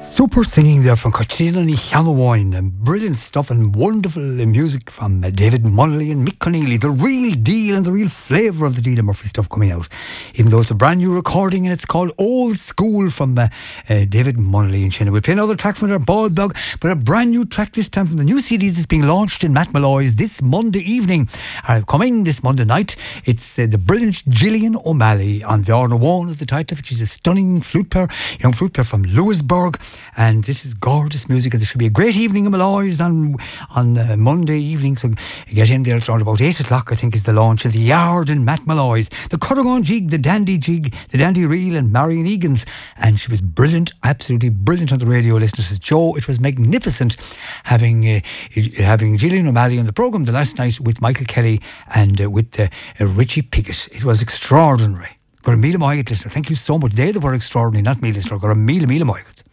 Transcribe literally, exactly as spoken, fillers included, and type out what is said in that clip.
Super singing there from Cochina Ní Cheannaháin, and brilliant stuff and wonderful music from uh, David Munnelly and Mick Connelly. The real deal and the real flavour of the Dean Murphy stuff coming out, even though it's a brand new recording and it's called Old School from uh, uh, David Munnelly and Shinna. We'll play another track from their ball blog, but a brand new track this time from the new C D that's being launched in Matt Malloy's this Monday evening, uh, coming this Monday night. It's uh, the brilliant Gillian O'Malley on Bhearna One is the title of it. She's a stunning flute player, young flute player from Lewisburg. And this is gorgeous music, and there should be a great evening in Malloy's on on uh, Monday evening. So get in there. It's around about eight o'clock, I think, is the launch of the Yard in Matt Malloy's. The Curragon Jig, the Dandy Jig, the Dandy Reel, and Marion Egan's. And she was brilliant, absolutely brilliant on the radio, listeners. Joe, it was magnificent having uh, having Gillian O'Malley on the programme the last night with Michael Kelly and uh, with uh, uh, Richie Pickett. It was extraordinary. Got a meal of my listener. Thank you so much. They were extraordinary, not me, listener. Got a meal of meal of my